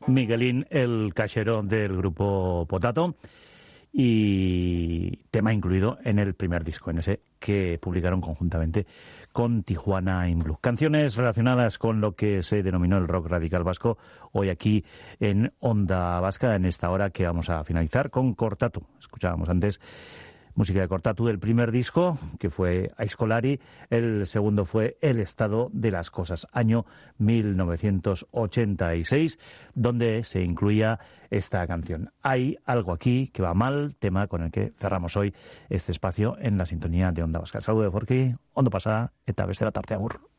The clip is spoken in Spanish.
Miguelín, el cachero del grupo Potato, y tema incluido en el primer disco, en ese que publicaron conjuntamente con Tijuana in Blue. Canciones relacionadas con lo que se denominó el rock radical vasco, hoy aquí en Onda Vasca, en esta hora que vamos a finalizar con Cortatu. Escuchábamos antes música de Cortatu del primer disco, que fue Aizkolari. El segundo fue El estado de las cosas, año 1986, donde se incluía esta canción. Hay algo aquí que va mal, tema con el que cerramos hoy este espacio en la sintonía de Onda Vasca. Saludo de Forki, ondo pasa, eta bestera tarte agur.